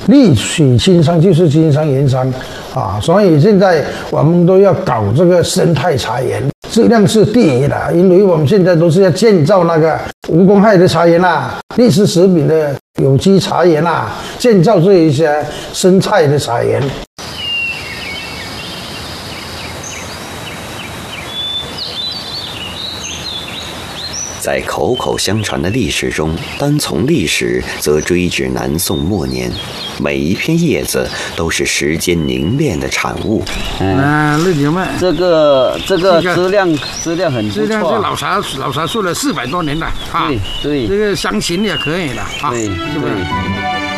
绿水青山就是金山银山啊，所以现在我们都要搞这个生态茶园，质量是第一的，因为我们现在都是要建造那个无公害的茶园啦，绿色食品的有机茶园啦，建造这一些生态的茶园。 在口口相传的历史中，单从历史则追至南宋末年，每一片叶子都是时间凝练的产物。 绿牛麦， 这个质量很不错， 质量是老茶树了400多年了啊。 对， 这个香型也可以了啊， 对， 是不是？